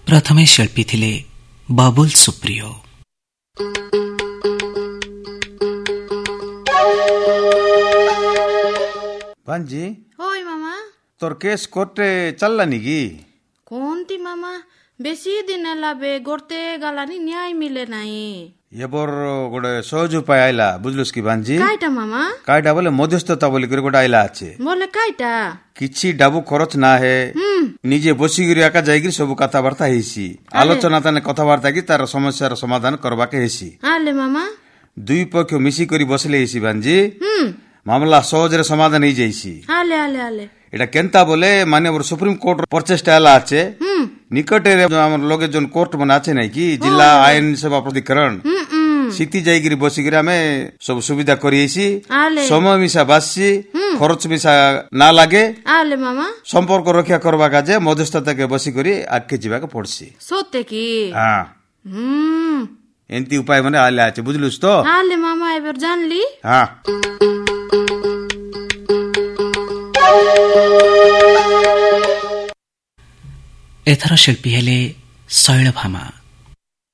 प्रथमे शिल्पी थिले बाबुल सुप्रिय। भांजी होय मामा तोर केस कोर्टे चलला निगी कोंती मामा बेसी दिन लाबे गोरते गालानी न्याय मिले नाही एबर गोटे सहज उपाय आइला बुझलुस की भांजी काइटा मामा काइटा बोले मध्यस्थता बोली कर गोटे आइला आछे बोले काइटा किछि डाबू खरच ना है निजे बसी गिरी आका जाई गिरी सब कथाबार्ता हेसी आलोचना तने कथाबार्ता की तार समस्या रो समाधान करबा के हेसी आले मामा दुई पक्ष मिसी करी बसले हेसी भांजी मामला सहज रे समाधान हो जाइसी आले आले आले एटा केनता बोले माननीय सुप्रीम कोर्ट प्रचेष्टा आला आछे निकट रे हमर लोगे जोन कोर्ट बना आछे नै कि जिला आईन सेवा प्राधिकरण सीती जाई गिरी बसी गिरी हमें सब सुविधा करिएसी समय मिसा बासी खर्च मिसा ना लागे आले मामा संपर्क रक्षा करबा काजे मध्यस्थता के बसी करी आके जीवा के पड़सी सोते की हां एंती उपाय माने आले आछे बुझलुस तो आले मामा एबर जानली हां एथर शिल्पी हेले शैलभामा।